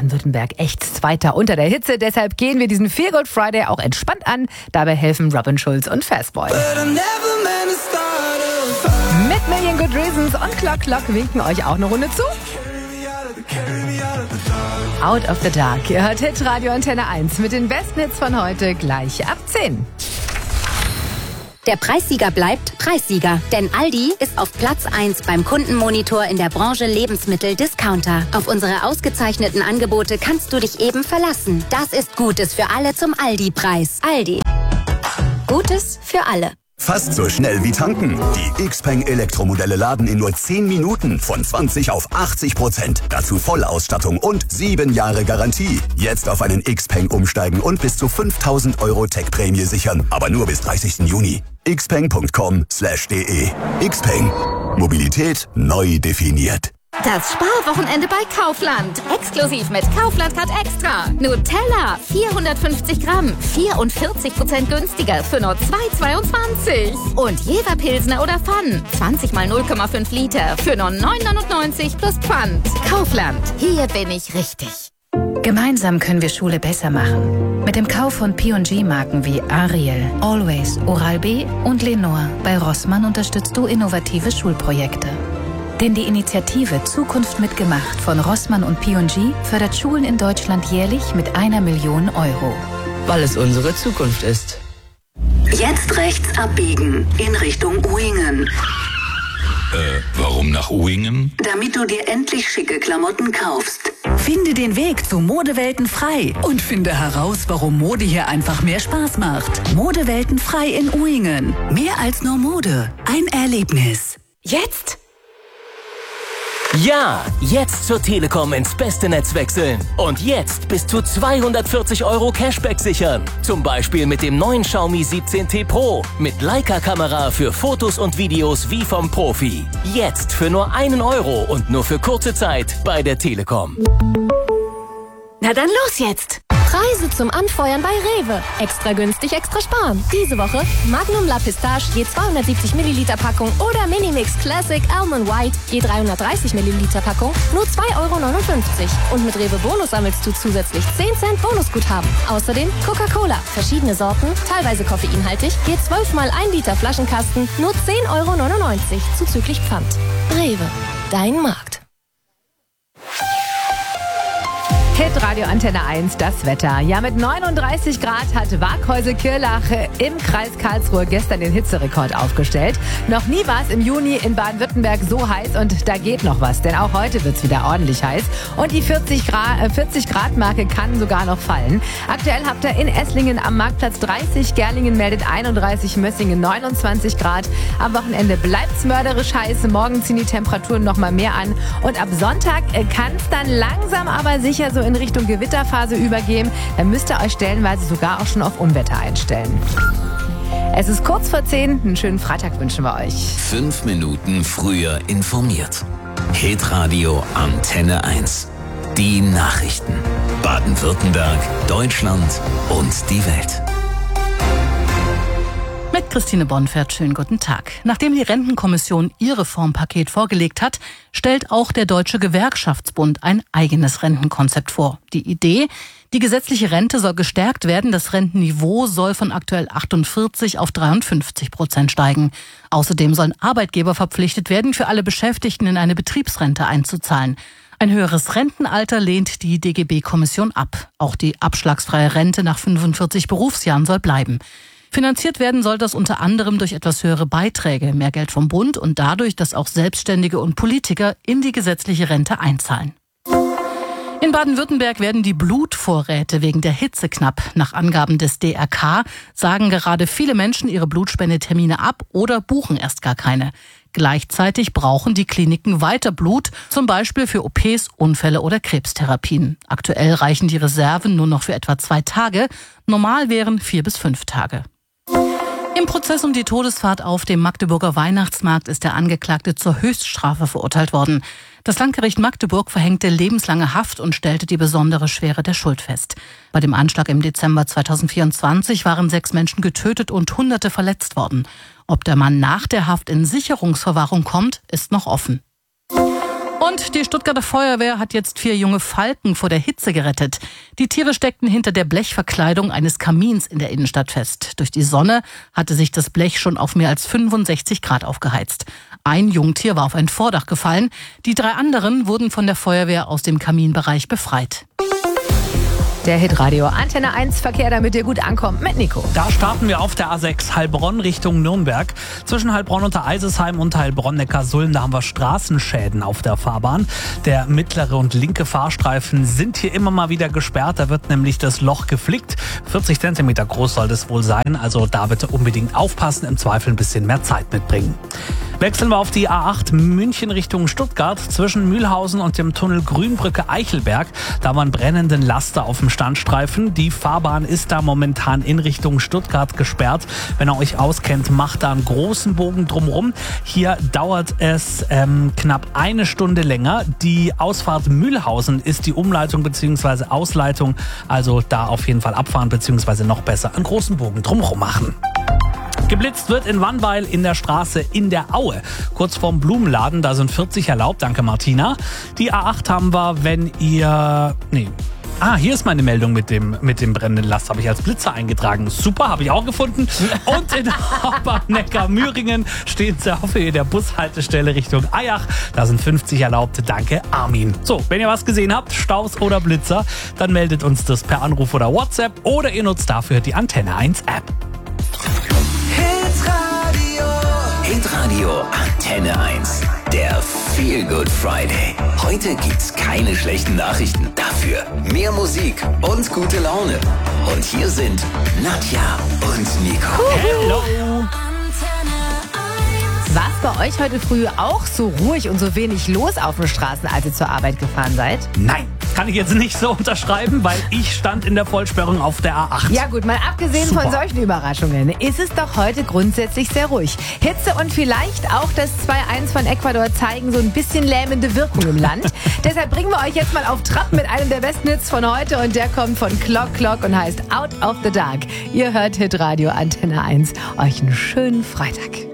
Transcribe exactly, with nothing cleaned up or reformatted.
Baden-Württemberg ächzt weiter unter der Hitze. Deshalb gehen wir diesen Feel Good Friday auch entspannt an. Dabei helfen Robin Schulz und Fastboy. Mit Million Good Reasons und Clock Clock winken euch auch eine Runde zu. Out of the Dark. Ihr hört Hitradio Antenne eins mit den besten Hits von heute gleich ab zehn. Der Preissieger bleibt Preissieger, denn Aldi ist auf Platz eins beim Kundenmonitor in der Branche Lebensmittel-Discounter. Auf unsere ausgezeichneten Angebote kannst du dich eben verlassen. Das ist Gutes für alle zum Aldi-Preis. Aldi. Gutes für alle. Fast so schnell wie tanken. Die Xpeng Elektromodelle laden in nur zehn Minuten von zwanzig auf achtzig Prozent. Dazu Vollausstattung und sieben Jahre Garantie. Jetzt auf einen Xpeng umsteigen und bis zu fünftausend Euro Tech-Prämie sichern. Aber nur bis dreißigsten Juni. xpeng punkt com slash de. Xpeng. Mobilität neu definiert. Das Sparwochenende bei Kaufland. Exklusiv mit Kaufland Card Extra. Nutella, vierhundertfünfzig Gramm, vierundvierzig Prozent günstiger für nur zwei Euro zweiundzwanzig. Und Jever Pilsner oder Pfann, zwanzig mal null Komma fünf Liter für nur neun Euro neunundneunzig plus Pfand. Kaufland, hier bin ich richtig. Gemeinsam können wir Schule besser machen. Mit dem Kauf von P und G-Marken wie Ariel, Always, Oral-B und Lenore bei Rossmann unterstützt du innovative Schulprojekte. Denn die Initiative Zukunft mitgemacht von Rossmann und P und G fördert Schulen in Deutschland jährlich mit einer Million Euro. Weil es unsere Zukunft ist. Jetzt rechts abbiegen in Richtung Uingen. Äh, warum nach Uingen? Damit du dir endlich schicke Klamotten kaufst. Finde den Weg zu Modewelten frei und finde heraus, warum Mode hier einfach mehr Spaß macht. Modewelten frei in Uingen. Mehr als nur Mode. Ein Erlebnis. Jetzt? Ja, jetzt zur Telekom ins beste Netz wechseln. Und jetzt bis zu zweihundertvierzig Euro Cashback sichern. Zum Beispiel mit dem neuen Xiaomi siebzehn T Pro. Mit Leica-Kamera für Fotos und Videos wie vom Profi. Jetzt für nur einen Euro und nur für kurze Zeit bei der Telekom. Na dann los jetzt! Preise zum Anfeuern bei Rewe. Extra günstig, extra sparen. Diese Woche Magnum La Pistache je zweihundertsiebzig Milliliter Packung oder Minimix Classic Almond White je dreihundertdreißig Milliliter Packung nur zwei Euro neunundfünfzig. Und mit Rewe Bonus sammelst du zusätzlich zehn Cent Bonusguthaben. Außerdem Coca-Cola. Verschiedene Sorten, teilweise koffeinhaltig, je zwölf mal ein Liter Flaschenkasten nur zehn Euro neunundneunzig zuzüglich Pfand. Rewe. Dein Markt. Hitradio Antenne eins, das Wetter. Ja, mit neununddreißig Grad hat Waghäusel-Kirlach im Kreis Karlsruhe gestern den Hitzerekord aufgestellt. Noch nie war es im Juni in Baden-Württemberg so heiß und da geht noch was, denn auch heute wird es wieder ordentlich heiß. Und die vierzig Grad Marke kann sogar noch fallen. Aktuell habt ihr in Esslingen am Marktplatz dreißig, Gerlingen meldet einunddreißig, Mössingen neunundzwanzig Grad. Am Wochenende bleibt es mörderisch heiß, morgen ziehen die Temperaturen noch mal mehr an und ab Sonntag kann es dann langsam aber sicher so in Richtung Gewitterphase übergehen. Dann müsst ihr euch stellenweise sogar auch schon auf Unwetter einstellen. Es ist kurz vor zehn. Einen schönen Freitag wünschen wir euch. Fünf Minuten früher informiert. Hitradio Antenne eins. Die Nachrichten. Baden-Württemberg, Deutschland und die Welt. Mit Christine Bonfert, schönen guten Tag. Nachdem die Rentenkommission ihr Reformpaket vorgelegt hat, stellt auch der Deutsche Gewerkschaftsbund ein eigenes Rentenkonzept vor. Die Idee, die gesetzliche Rente soll gestärkt werden, das Rentenniveau soll von aktuell achtundvierzig auf dreiundfünfzig Prozent steigen. Außerdem sollen Arbeitgeber verpflichtet werden, für alle Beschäftigten in eine Betriebsrente einzuzahlen. Ein höheres Rentenalter lehnt die D G B-Kommission ab. Auch die abschlagsfreie Rente nach fünfundvierzig Berufsjahren soll bleiben. Finanziert werden soll das unter anderem durch etwas höhere Beiträge, mehr Geld vom Bund und dadurch, dass auch Selbstständige und Politiker in die gesetzliche Rente einzahlen. In Baden-Württemberg werden die Blutvorräte wegen der Hitze knapp. Nach Angaben des D R K sagen gerade viele Menschen ihre Blutspendetermine ab oder buchen erst gar keine. Gleichzeitig brauchen die Kliniken weiter Blut, zum Beispiel für O Ps, Unfälle oder Krebstherapien. Aktuell reichen die Reserven nur noch für etwa zwei Tage. Normal wären vier bis fünf Tage. Im Prozess um die Todesfahrt auf dem Magdeburger Weihnachtsmarkt ist der Angeklagte zur Höchststrafe verurteilt worden. Das Landgericht Magdeburg verhängte lebenslange Haft und stellte die besondere Schwere der Schuld fest. Bei dem Anschlag im Dezember zweitausendvierundzwanzig waren sechs Menschen getötet und Hunderte verletzt worden. Ob der Mann nach der Haft in Sicherungsverwahrung kommt, ist noch offen. Und die Stuttgarter Feuerwehr hat jetzt vier junge Falken vor der Hitze gerettet. Die Tiere steckten hinter der Blechverkleidung eines Kamins in der Innenstadt fest. Durch die Sonne hatte sich das Blech schon auf mehr als fünfundsechzig Grad aufgeheizt. Ein Jungtier war auf ein Vordach gefallen. Die drei anderen wurden von der Feuerwehr aus dem Kaminbereich befreit. Der Hitradio Antenne eins Verkehr, damit ihr gut ankommt, mit Nico. Da starten wir auf der A sechs Heilbronn Richtung Nürnberg. Zwischen Heilbronn und Eisesheim und Heilbronn-Neckarsulm, da haben wir Straßenschäden auf der Fahrbahn. Der mittlere und linke Fahrstreifen sind hier immer mal wieder gesperrt. Da wird nämlich das Loch geflickt. vierzig Zentimeter groß soll das wohl sein. Also da bitte unbedingt aufpassen, im Zweifel ein bisschen mehr Zeit mitbringen. Wechseln wir auf die A acht München Richtung Stuttgart. Zwischen Mühlhausen und dem Tunnel Grünbrücke-Eichelberg. Da waren brennenden Laster auf dem Standstreifen. Die Fahrbahn ist da momentan in Richtung Stuttgart gesperrt. Wenn ihr euch auskennt, macht da einen großen Bogen drumherum. Hier dauert es ähm, knapp eine Stunde länger. Die Ausfahrt Mühlhausen ist die Umleitung bzw. Ausleitung. Also da auf jeden Fall abfahren bzw. noch besser einen großen Bogen drumherum machen. Geblitzt wird in Wannweil in der Straße in der Aue. Kurz vorm Blumenladen, da sind vierzig erlaubt. Danke, Martina. Die A acht haben wir, wenn ihr... Nee. Ah, hier ist meine Meldung mit dem, mit dem brennenden Last. Habe ich als Blitzer eingetragen. Super, habe ich auch gefunden. Und in Haberneckar-Müringen stehen sie auf Höhe der Bushaltestelle Richtung Eyach. Da sind fünfzig erlaubt. Danke, Armin. So, wenn ihr was gesehen habt, Staus oder Blitzer, dann meldet uns das per Anruf oder WhatsApp oder ihr nutzt dafür die Antenne eins App. Hitradio Antenne eins. Der Feel Good Friday. Heute gibt's keine schlechten Nachrichten. Dafür mehr Musik und gute Laune. Und hier sind Nadja und Nico. Hello. War es bei euch heute früh auch so ruhig und so wenig los auf den Straßen, als ihr zur Arbeit gefahren seid? Nein, kann ich jetzt nicht so unterschreiben, weil ich stand in der Vollsperrung auf der A acht. Ja gut, mal abgesehen Super. von solchen Überraschungen ist es doch heute grundsätzlich sehr ruhig. Hitze und vielleicht auch das zwei eins von Ecuador zeigen so ein bisschen lähmende Wirkung im Land. Deshalb bringen wir euch jetzt mal auf Trab mit einem der besten Hits von heute und der kommt von Clock Clock und heißt Out of the Dark. Ihr hört Hitradio Antenne eins. Euch einen schönen Freitag.